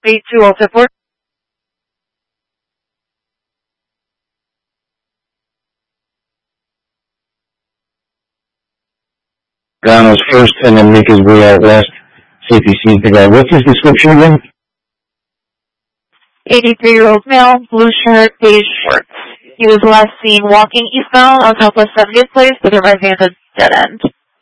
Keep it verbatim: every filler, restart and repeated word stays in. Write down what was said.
three two zero four. Donald's first and then make his way out west. See if he sees the guy. What's his description again? eighty-three-year-old male, blue shirt, beige shorts. He was last seen walking eastbound on Southwest seventieth Place, but arriving at the dead end.